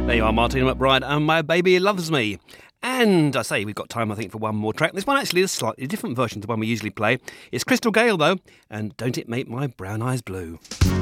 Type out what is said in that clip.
There you are, Martina McBride, and My Baby Loves Me. And I say we've got time, I think, for one more track. This one actually is a slightly different version to the one we usually play. It's Crystal Gale, though, and Don't It Make My Brown Eyes Blue.